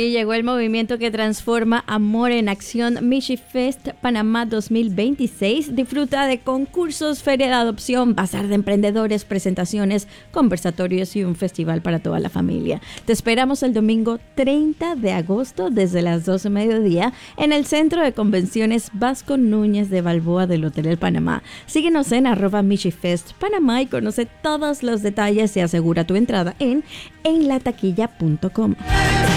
Sí, llegó el movimiento que transforma Amor en Acción Michi Fest Panamá 2026. Disfruta de concursos, feria de adopción, bazar de emprendedores, presentaciones, conversatorios y un festival para toda la familia. Te esperamos el domingo 30 de agosto desde las 12 mediodía en el Centro de Convenciones Vasco Núñez de Balboa del Hotel El Panamá. Síguenos en @MichiFest Panamá y conoce todos los detalles y asegura tu entrada en enlataquilla.com.